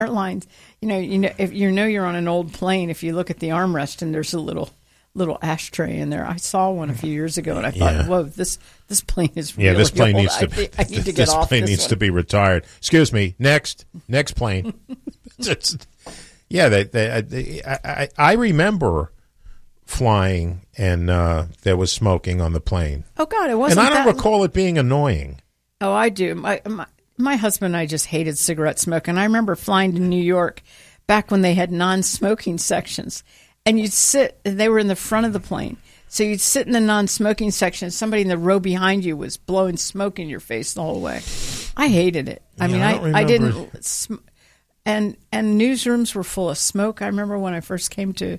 airlines, if you're on an old plane, if you look at the armrest and there's a little ashtray in there. I saw one a few years ago, and I thought, "Whoa, this plane is really this plane old. needs to. I need to get off. This plane needs to be retired." Excuse me. Next plane. I remember flying, and there was smoking on the plane. Oh God, it wasn't. And I don't recall it being annoying. Oh, I do. My husband and I just hated cigarette smoke, and I remember flying to New York back when they had non-smoking sections, and you'd sit. They were in the front of the plane, so you'd sit in the non-smoking section. And somebody in the row behind you was blowing smoke in your face the whole way. I hated it. I didn't. And newsrooms were full of smoke. I remember when I first came to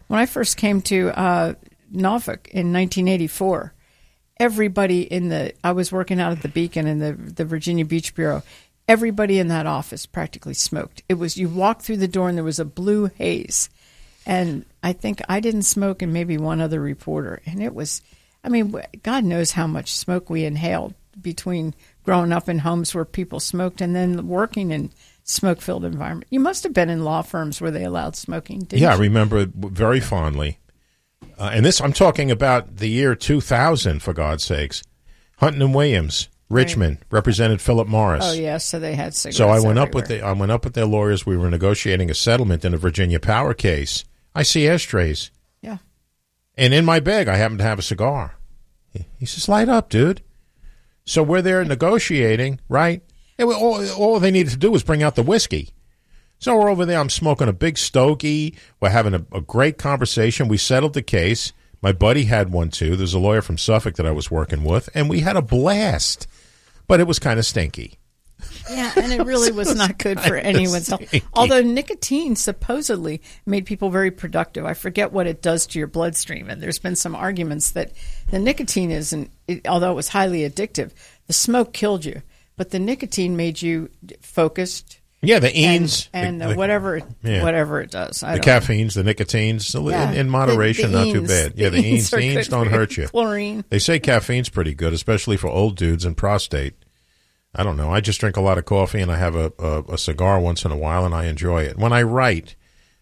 Norfolk in 1984. Everybody I was working out at the Beacon in the Virginia Beach Bureau. Everybody in that office practically smoked. It was, you walked through the door and there was a blue haze. And I think I didn't smoke and maybe one other reporter. And it was, God knows how much smoke we inhaled between growing up in homes where people smoked and then working in smoke-filled environment. You must have been in law firms where they allowed smoking, didn't you? I remember it very fondly. And this, I'm talking about the year 2000, for God's sakes. Hunton and Williams, Richmond, represented Philip Morris. Oh, yeah, so they had cigarettes. So I went everywhere. up with their lawyers. We were negotiating a settlement in a Virginia Power case. I see ashtrays. Yeah. And in my bag, I happen to have a cigar. He says, "Light up, dude." So we're there negotiating, right? All they needed to do was bring out the whiskey. So we're over there. I'm smoking a big stogie. We're having a great conversation. We settled the case. My buddy had one, too. There's a lawyer from Suffolk that I was working with, and we had a blast. But it was kind of stinky. Yeah, and it really was not good for anyone's health. Although nicotine supposedly made people very productive. I forget what it does to your bloodstream, and there's been some arguments that the nicotine although it was highly addictive, the smoke killed you, but the nicotine made you focused. Yeah, the enes. Whatever it does. The caffeines, the nicotines, in moderation, not too bad. Yeah, the enes don't hurt you. Chlorine. They say caffeine's pretty good, especially for old dudes and prostate. I don't know. I just drink a lot of coffee, and I have a cigar once in a while, and I enjoy it. When I write,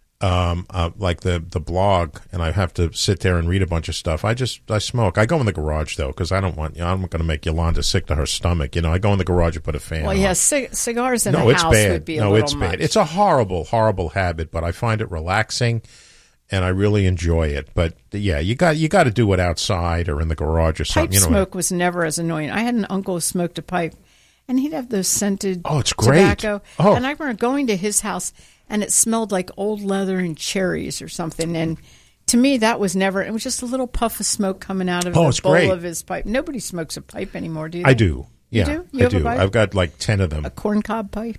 like the blog, and I have to sit there and read a bunch of stuff, I smoke. I go in the garage, though, because I'm not going to make Yolanda sick to her stomach. I go in the garage and put a fan on. Yeah, cigars in the house would be a little much. Bad. It's a horrible, horrible habit, but I find it relaxing, and I really enjoy it. But, yeah, you got to do it outside or in the garage or something. Pipe smoke was never as annoying. I had an uncle who smoked a pipe, and he'd have those scented tobacco. Oh. And I remember going to his house, and it smelled like old leather and cherries or something. And to me, that was never. It was just a little puff of smoke coming out of the bowl of his pipe. Nobody smokes a pipe anymore, do you? I do. Yeah, you do? You have I do. A pipe? I've got like 10 of them. A corncob pipe?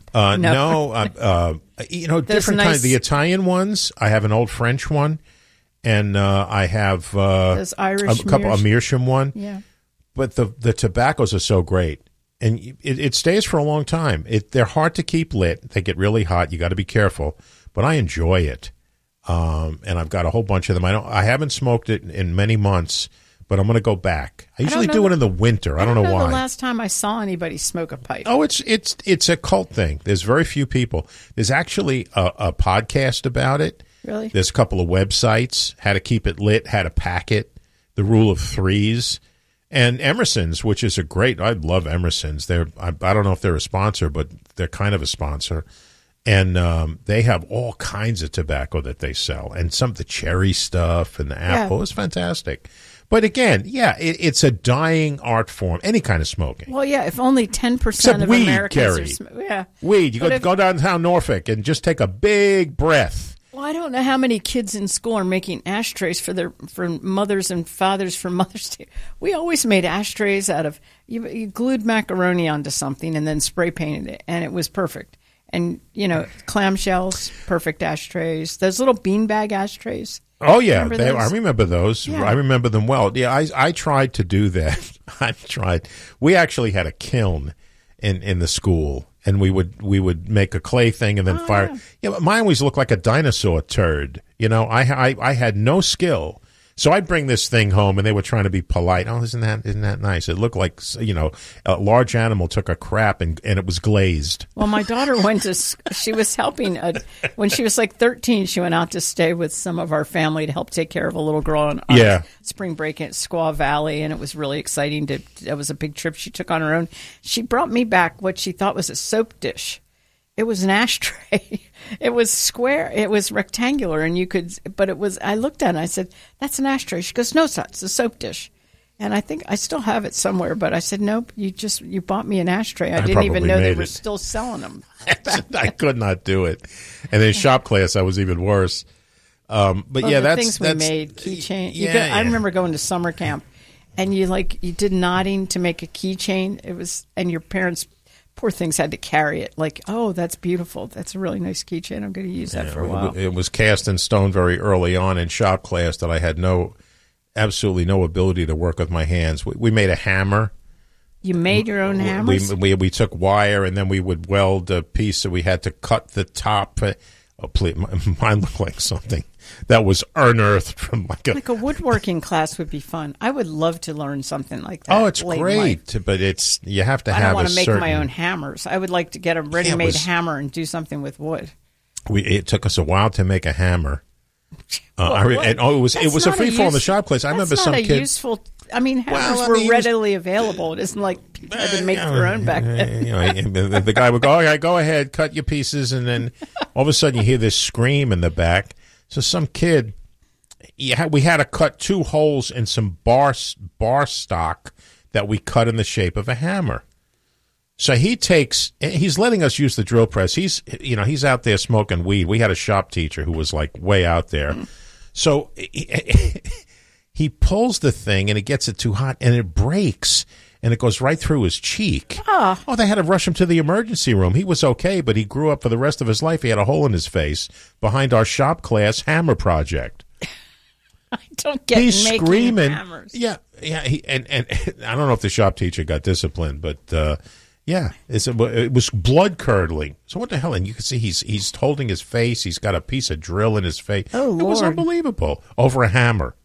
No. Different kinds. The Italian ones. I have an old French one, and I have those Irish a couple, a Meerschaum one. Yeah. But the tobaccos are so great. And it stays for a long time. They're hard to keep lit. They get really hot. You got to be careful. But I enjoy it. And I've got a whole bunch of them. I haven't smoked it in many months, but I'm going to go back. I usually do it in the winter. I don't know why. The last time I saw anybody smoke a pipe. Oh, it's a cult thing. There's very few people. There's actually a podcast about it. Really? There's a couple of websites, how to keep it lit, how to pack it, the rule of threes. And Emerson's, which is I love Emerson's. I don't know if they're a sponsor, but they're kind of a sponsor. And they have all kinds of tobacco that they sell. And some of the cherry stuff and the apple is fantastic. But again, it's a dying art form, any kind of smoking. Well, yeah, if only 10% of weed, Americans Carrie. are smoking. Yeah. Weed. You go downtown Norfolk and just take a big breath. Well, I don't know how many kids in school are making ashtrays for mothers and fathers for Mother's Day. We always made ashtrays out of you glued macaroni onto something and then spray painted it, and it was perfect. And clamshells, perfect ashtrays. Those little beanbag ashtrays. Oh yeah, I remember those. Yeah. I remember them well. Yeah, I tried to do that. We actually had a kiln in the school. And we would make a clay thing and then fire. Yeah, but mine always looked like a dinosaur turd. I had no skill, So I'd bring this thing home, and they were trying to be polite. Oh, isn't that nice? It looked like, a large animal took a crap, and it was glazed. Well, my daughter she was helping, when she was like 13, she went out to stay with some of our family to help take care of a little girl on spring break at Squaw Valley, and it was really exciting. It was a big trip she took on her own. She brought me back what she thought was a soap dish. It was an ashtray. It was square. It was rectangular, and I looked at it and I said, "That's an ashtray." She goes, "No, it's not. It's a soap dish." And I think I still have it somewhere, but I said, "Nope, you bought me an ashtray." I didn't even know they were still selling them. I could not do it. And in shop class, I was even worse. That's things we made, keychain. I remember going to summer camp, and you did knotting to make a keychain. And your parents, poor things, had to carry it. Like, oh, that's beautiful. That's a really nice keychain. I'm going to use that for a while. It was cast in stone very early on in shop class that I had absolutely no ability to work with my hands. We made a hammer. You made your own hammers? We took wire, and then we would weld a piece, so we had to cut the top. Oh, please, mine looked like something that was unearthed from like a woodworking class would be fun. I would love to learn something like that. Oh, it's great, but you have to have. I don't want to make my own hammers. I would like to get a ready-made hammer and do something with wood. It took us a while to make a hammer. It was a free fall in the shop class. I remember some kid. Useful. I mean, hammers were readily available. It isn't like people had to make their own back then. The guy would go, "Okay, go ahead, cut your pieces," and then all of a sudden you hear this scream in the back. So some kid, we had to cut 2 holes in some bar stock that we cut in the shape of a hammer. So he's letting us use the drill press. He's out there smoking weed. We had a shop teacher who was like way out there. So he pulls the thing, and it gets it too hot, and it breaks, and it goes right through his cheek. Oh, they had to rush him to the emergency room. He was okay, but he grew up for the rest of his life. He had a hole in his face behind our shop class hammer project. I don't get He's making screaming. Hammers. Yeah. And I don't know if the shop teacher got disciplined, but it was blood curdling. So what the hell? And you can see he's holding his face. He's got a piece of drill in his face. Oh, Lord. It was unbelievable. Over a hammer.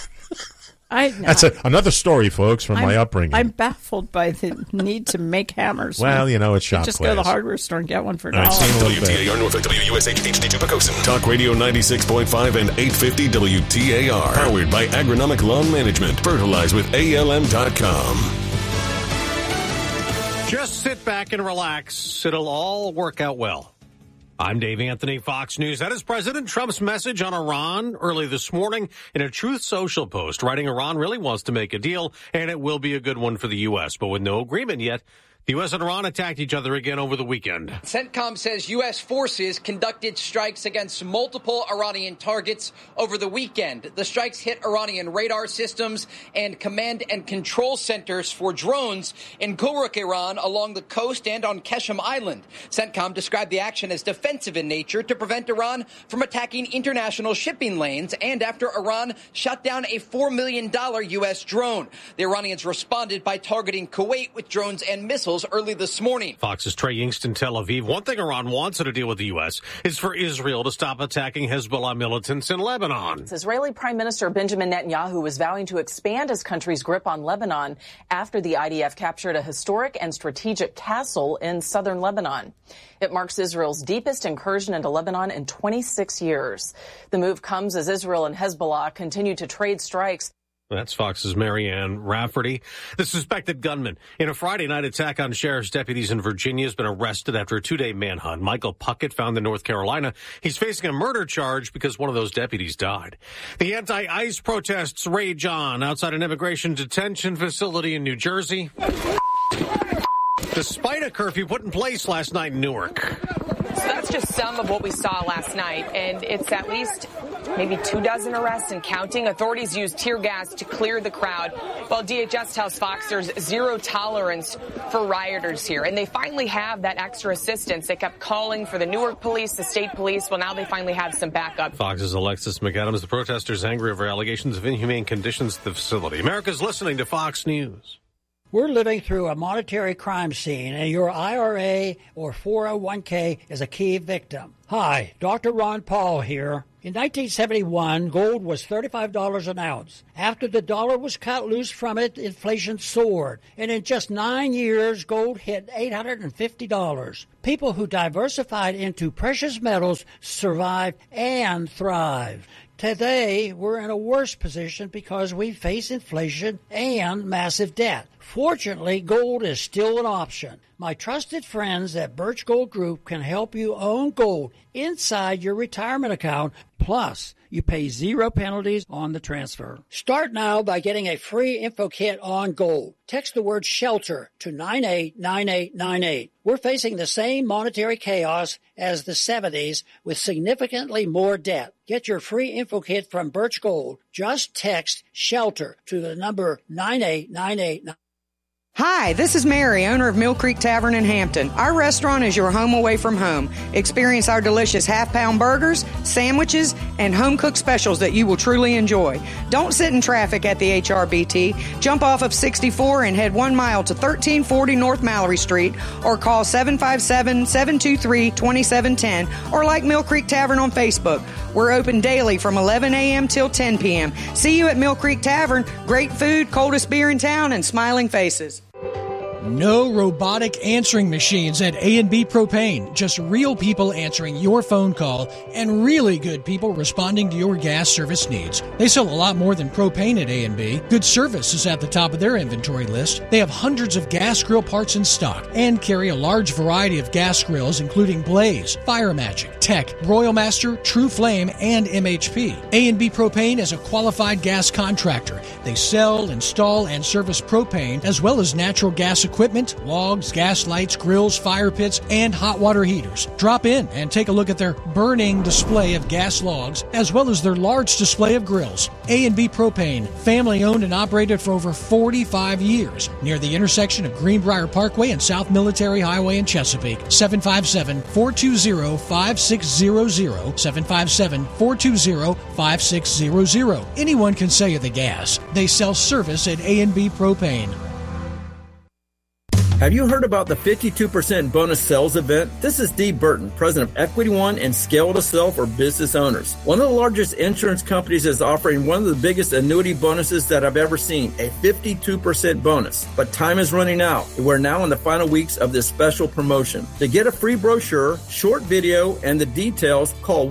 That's another story, folks, from my upbringing. I'm baffled by the need to make hammers. Well, it's shop class. Just go to the hardware store and get one for $1. WTAR Norfolk, WUSH HD2 Pocosin. Talk Radio 96.5 and 850 WTAR. Powered by Agronomic Lawn Management. Fertilize with ALM.com. Just sit back and relax. It'll all work out well. I'm Dave Anthony, Fox News. That is President Trump's message on Iran early this morning in a Truth Social post, writing Iran really wants to make a deal, and it will be a good one for the U.S., but with no agreement yet. The U.S. and Iran attacked each other again over the weekend. CENTCOM says U.S. forces conducted strikes against multiple Iranian targets over the weekend. The strikes hit Iranian radar systems and command and control centers for drones in Gulrukh, Iran, along the coast and on Keshem Island. CENTCOM described the action as defensive in nature to prevent Iran from attacking international shipping lanes and after Iran shot down a $4 million U.S. drone. The Iranians responded by targeting Kuwait with drones and missiles early this morning. Fox's Trey Yingst in Tel Aviv. One thing Iran wants in a deal with the U.S. is for Israel to stop attacking Hezbollah militants in Lebanon. Israeli Prime Minister Benjamin Netanyahu is vowing to expand his country's grip on Lebanon after the IDF captured a historic and strategic castle in southern Lebanon. It marks Israel's deepest incursion into Lebanon in 26 years. The move comes as Israel and Hezbollah continue to trade strikes. That's Fox's Marianne Rafferty. The suspected gunman in a Friday night attack on sheriff's deputies in Virginia has been arrested after a 2-day manhunt. Michael Puckett found in North Carolina. He's facing a murder charge because one of those deputies died. The anti-ICE protests rage on outside an immigration detention facility in New Jersey, despite a curfew put in place last night in Newark. So that's just some of what we saw last night, and it's at least maybe 24 arrests and counting. Authorities used tear gas to clear the crowd, while DHS tells Fox there's zero tolerance for rioters here. And they finally have that extra assistance. They kept calling for the Newark police, the state police. Well, now they finally have some backup. Fox's Alexis McAdams. The protesters angry over allegations of inhumane conditions at the facility. America's listening to Fox News. We're living through a monetary crime scene, and your IRA or 401k is a key victim. Hi, Dr. Ron Paul here. In 1971, gold was $35 an ounce. After the dollar was cut loose from it, inflation soared. And in just 9 years, gold hit $850. People who diversified into precious metals survived and thrived. Today, we're in a worse position because we face inflation and massive debt. Fortunately, gold is still an option. My trusted friends at Birch Gold Group can help you own gold inside your retirement account. Plus, you pay 0 penalties on the transfer. Start now by getting a free info kit on gold. Text the word SHELTER to 989898. We're facing the same monetary chaos as the 70s with significantly more debt. Get your free info kit from Birch Gold. Just text SHELTER to the number 98989. Hi, this is Mary, owner of Mill Creek Tavern in Hampton. Our restaurant is your home away from home. Experience our delicious half-pound burgers, sandwiches, and home-cooked specials that you will truly enjoy. Don't sit in traffic at the HRBT. Jump off of 64 and head 1 mile to 1340 North Mallory Street or call 757-723-2710 or like Mill Creek Tavern on Facebook. We're open daily from 11 a.m. till 10 p.m. See you at Mill Creek Tavern. Great food, coldest beer in town, and smiling faces. No robotic answering machines at A&B Propane. Just real people answering your phone call and really good people responding to your gas service needs. They sell a lot more than propane at A&B. Good service is at the top of their inventory list. They have hundreds of gas grill parts in stock and carry a large variety of gas grills including Blaze, Fire Magic, Tech, Royal Master, True Flame, and MHP. A&B Propane is a qualified gas contractor. They sell, install, and service propane as well as natural gas equipment, logs, gas lights, grills, fire pits, and hot water heaters. Drop in and take a look at their burning display of gas logs, as well as their large display of grills. A&B Propane, family owned and operated for over 45 years, near the intersection of Greenbrier Parkway and South Military Highway in Chesapeake. 757-420-5600, 757-420-5600. Anyone can sell you the gas. They sell service at A&B Propane. Have you heard about the 52% bonus sales event? This is Dee Burton, president of Equity One and Scale to Sell for business owners. One of the largest insurance companies is offering one of the biggest annuity bonuses that I've ever seen, a 52% bonus. But time is running out. We're now in the final weeks of this special promotion. To get a free brochure, short video, and the details, call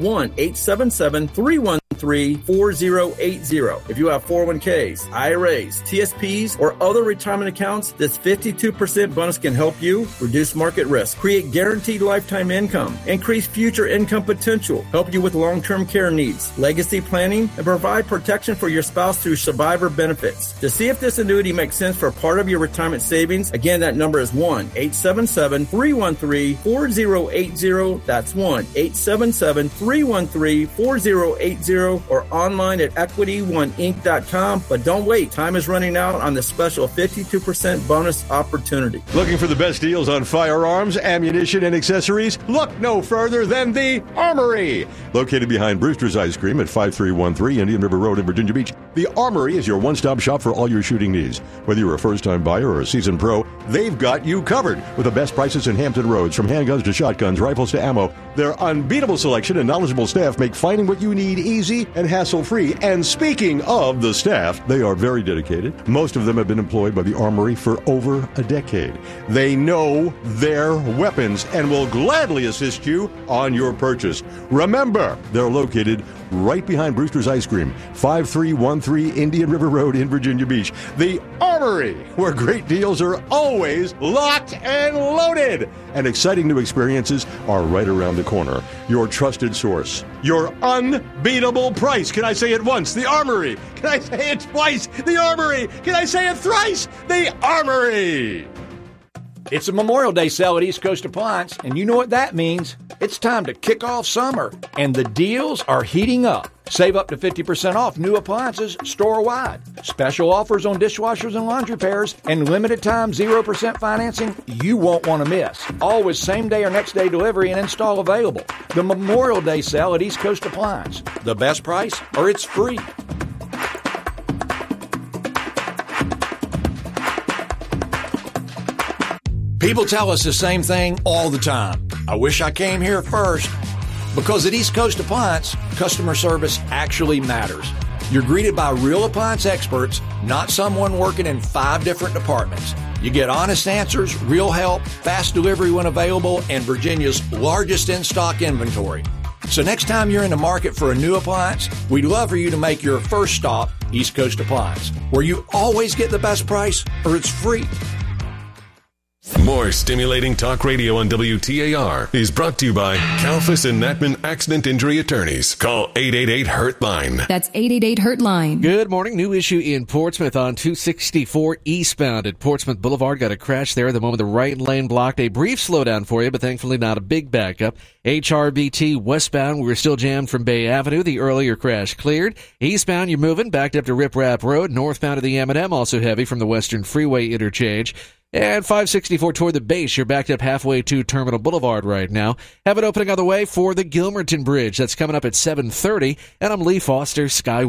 1-877-313-4080. If you have 401ks, IRAs, TSPs, or other retirement accounts, this 52% bonus can help you reduce market risk, create guaranteed lifetime income, increase future income potential, help you with long-term care needs, legacy planning, and provide protection for your spouse through survivor benefits. To see if this annuity makes sense for part of your retirement savings, again, that number is 1-877-313-4080. That's 1-877-313-4080 or online at EquityOneInc.com. But don't wait. Time is running out on the special 52% bonus opportunity. Looking for the best deals on firearms, ammunition, and accessories? Look no further than the Armory. Located behind Brewster's Ice Cream at 5313 Indian River Road in Virginia Beach, the Armory is your one-stop shop for all your shooting needs. Whether you're a first-time buyer or a seasoned pro, they've got you covered with the best prices in Hampton Roads. From handguns to shotguns, rifles to ammo, their unbeatable selection and knowledgeable staff make finding what you need easy and hassle-free. And speaking of the staff, they are very dedicated. Most of them have been employed by the Armory for over a decade. They know their weapons and will gladly assist you on your purchase. Remember, they're located right behind Brewster's Ice Cream, 5313 Indian River Road in Virginia Beach. The Armory, where great deals are always locked and loaded. And exciting new experiences are right around the corner. Your trusted source. Your unbeatable price. Can I say it once? The Armory. Can I say it twice? The Armory. Can I say it thrice? The Armory. It's a Memorial Day sale at East Coast Appliance, and you know what that means. It's time to kick off summer, and the deals are heating up. Save up to 50% off new appliances store-wide. Special offers on dishwashers and laundry pairs, and limited time 0% financing you won't want to miss. Always same-day or next-day delivery and install available. The Memorial Day sale at East Coast Appliance. The best price, or it's free. People tell us the same thing all the time. I wish I came here first. Because at East Coast Appliance, customer service actually matters. You're greeted by real appliance experts, not someone working in 5 different departments. You get honest answers, real help, fast delivery when available, and Virginia's largest in-stock inventory. So next time you're in the market for a new appliance, we'd love for you to make your first stop East Coast Appliance, where you always get the best price or it's free. More stimulating talk radio on WTAR is brought to you by Kalfas and Natman Accident Injury Attorneys. Call 888-HURT-LINE. That's 888-HURT-LINE. Good morning. New issue in Portsmouth on 264 eastbound at Portsmouth Boulevard. Got a crash there at the moment. The right lane blocked. A brief slowdown for you, but thankfully not a big backup. HRBT westbound, we're still jammed from Bay Avenue. The earlier crash cleared. Eastbound, you're moving backed up to Rip Rap Road. Northbound to the M&M, also heavy from the Western Freeway interchange. And 564 toward the base, you're backed up halfway to Terminal Boulevard right now. Have an opening on the way for the Gilmerton Bridge. That's coming up at 7:30. And I'm Lee Foster, Sky